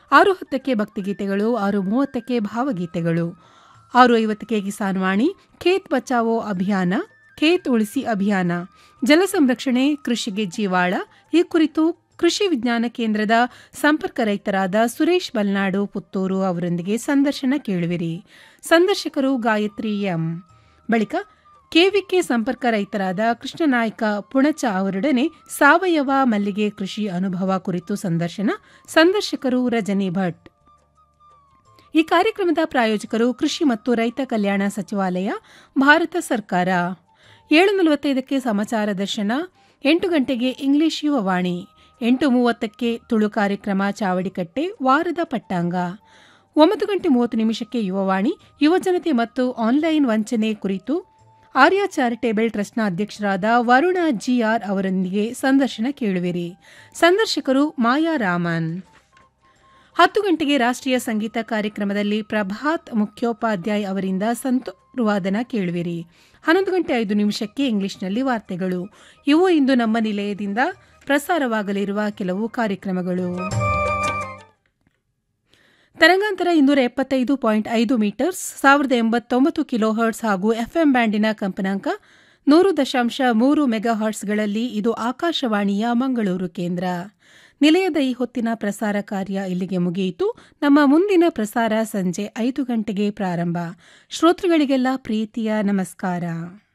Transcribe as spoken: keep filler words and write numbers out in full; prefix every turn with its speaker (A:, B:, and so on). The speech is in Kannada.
A: ಆರು ಹತ್ತಕ್ಕೆ ಭಕ್ತಿಗೀತೆಗಳು, ಆರು ಮೂವತ್ತಕ್ಕೆ ಭಾವಗೀತೆಗಳು, ಆರು ಐವತ್ತಕ್ಕೆ ಕಿಸಾನ್ ವಾಣಿ, ಖೇತ್ ಬಚಾವೋ ಅಭಿಯಾನ, ಖೇತ್ ಉಳಿಸಿ ಅಭಿಯಾನ, ಜಲ ಸಂರಕ್ಷಣೆ ಕೃಷಿಗೆ ಜೀವಾಳ, ಈ ಕುರಿತು ಕೃಷಿ ವಿಜ್ಞಾನ ಕೇಂದ್ರದ ಸಂಪರ್ಕ ರೈತರಾದ ಸುರೇಶ್ ಬಲ್ನಾಡು ಪುತ್ತೂರು ಅವರೊಂದಿಗೆ ಸಂದರ್ಶನ ಕೇಳುವಿರಿ. ಸಂದರ್ಶಕರು ಗಾಯತ್ರಿ ಎಂ. ಬಳಿಕ ಕೆವಿಕೆ ಸಂಪರ್ಕ ರೈತರಾದ ಕೃಷ್ಣನಾಯ್ಕ ಪುಣಚ ಅವರೊಡನೆ ಸಾವಯವ ಮಲ್ಲಿಗೆ ಕೃಷಿ ಅನುಭವ ಕುರಿತು ಸಂದರ್ಶನ. ಸಂದರ್ಶಕರು ರಜನಿ ಭಟ್. ಈ ಕಾರ್ಯಕ್ರಮದ ಪ್ರಾಯೋಜಕರು ಕೃಷಿ ಮತ್ತು ರೈತ ಕಲ್ಯಾಣ ಸಚಿವಾಲಯ, ಭಾರತ ಸರ್ಕಾರ. ಏಳು ನಲವತ್ತೈದಕ್ಕೆ ಸಮಾಚಾರ ದರ್ಶನ, ಎಂಟು ಗಂಟೆಗೆ ಇಂಗ್ಲಿಷ್ ಯುವವಾಣಿ, ಎಂಟು ಮೂವತ್ತಕ್ಕೆ ತುಳು ಕಾರ್ಯಕ್ರಮ ಚಾವಡಿಕಟ್ಟೆ ವಾರದ ಪಟ್ಟಾಂಗ, ಒಂಬತ್ತು ಗಂಟೆ ಮೂವತ್ತು ನಿಮಿಷಕ್ಕೆ ಯುವವಾಣಿ, ಯುವಜನತೆ ಮತ್ತು ಆನ್ಲೈನ್ ವಂಚನೆ ಕುರಿತು ಆರ್ಯ ಚಾರಿಟೇಬಲ್ ಟ್ರಸ್ಟ್ನ ಅಧ್ಯಕ್ಷರಾದ ವರುಣ ಜಿಆರ್ ಅವರೊಂದಿಗೆ ಸಂದರ್ಶನ ಕೇಳುವಿರಿ. ಸಂದರ್ಶಕರು ಮಾಯಾ ರಾಮನ್. ಹತ್ತು ಗಂಟೆಗೆ ರಾಷ್ಟ್ರೀಯ ಸಂಗೀತ ಕಾರ್ಯಕ್ರಮದಲ್ಲಿ ಪ್ರಭಾತ್ ಮುಖ್ಯೋಪಾಧ್ಯಾಯ ಅವರಿಂದ ಸಂತೂರು ವಾದನ ಕೇಳುವಿರಿ. ಹನ್ನೊಂದು ಗಂಟೆ ಐದು ನಿಮಿಷಕ್ಕೆ ಇಂಗ್ಲಿಷ್ನಲ್ಲಿ ವಾರ್ತೆಗಳು. ಇವು ಇಂದು ನಮ್ಮ ನಿಲಯದಿಂದ ಪ್ರಸಾರವಾಗಲಿರುವ ಕೆಲವು ಕಾರ್ಯಕ್ರಮಗಳು. ತರಂಗಾಂತರ ಇನ್ನೂರ ಎಪ್ಪತ್ತೈದು ಪಾಯಿಂಟ್ ಐದು ಮೀಟರ್ಸ್, ಸಾವಿರದ ಎಂಬತ್ತೊಂಬತ್ತು ಕಿಲೋ ಹರ್ಟ್ಸ್ ಹಾಗೂ ಎಫ್ಎಂ ಬ್ಯಾಂಡಿನ ಕಂಪನಾಂಕ ನೂರು ದಶಾಂಶ ಮೂರು ಮೆಗಾಹರ್ಟ್ಸ್ಗಳಲ್ಲಿ ಇದು ಆಕಾಶವಾಣಿಯ ಮಂಗಳೂರು ಕೇಂದ್ರ. ನಿಲಯದ ಈ ಹೊತ್ತಿನ ಪ್ರಸಾರ ಕಾರ್ಯ ಇಲ್ಲಿಗೆ ಮುಗಿಯಿತು. ನಮ್ಮ ಮುಂದಿನ ಪ್ರಸಾರ ಸಂಜೆ ಐದು ಗಂಟೆಗೆ ಪ್ರಾರಂಭ. ಶ್ರೋತೃಗಳಿಗೆಲ್ಲ ಪ್ರೀತಿಯ ನಮಸ್ಕಾರ.